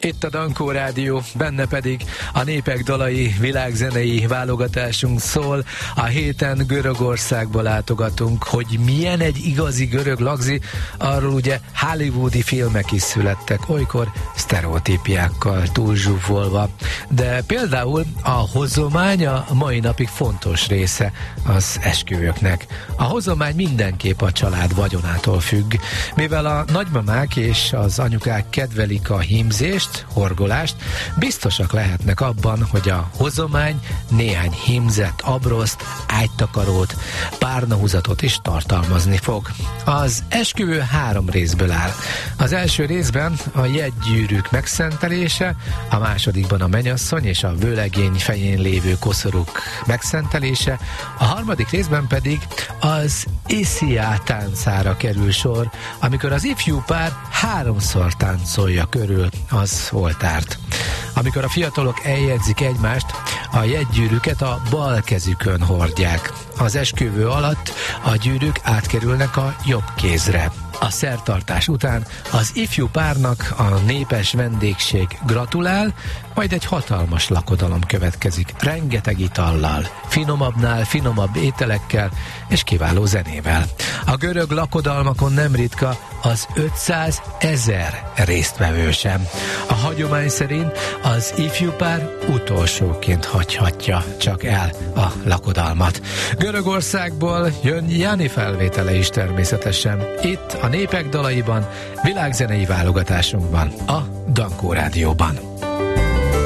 Itt a Dankó Rádió, benne pedig a Népek dalai világzenei válogatásunk szól. A héten Görögországba látogatunk, hogy milyen egy igazi görög lagzi, arról ugye hollywoodi filmek is születtek, olykor sztereotípiákkal túlzsúfolva. De például a hozomány a mai napig fontos része az esküvőknek. A hozomány mindenképp a család vagyonától függ, mivel a nagymamák és az anyukák kedvelik a hímzést, horgolást, biztosak lehetnek abban, hogy a hozomány néhány hímzett abroszt, ágytakarót, párnahúzatot is tartalmazni fog. Az esküvő 3 részből áll. Az első részben a jegygyűrűk megszentelése, a másodikban a mennyasszony és a vőlegény fején lévő koszorúk megszentelése, a harmadik részben pedig az Iszia táncára kerül sor, amikor az ifjú pár 3-szor táncolja körül az oltárt. Amikor a fiatalok eljegyzik egymást, a jegygyűrűket a bal kezükön hordják. Az esküvő alatt a gyűrűk átkerülnek a jobb kézre. A szertartás után az ifjú párnak a népes vendégség gratulál, majd egy hatalmas lakodalom következik, rengeteg itallal, finomabbnál finomabb ételekkel és kiváló zenével. A görög lakodalmakon nem ritka az 500 000 résztvevő sem. A hagyomány szerint az ifjú pár utolsóként hagyhatja csak el a lakodalmat. Görögországból jön Jáni felvétele is természetesen. Itt a Népek dalaiban, világzenei válogatásunkban, a Dankó Rádióban.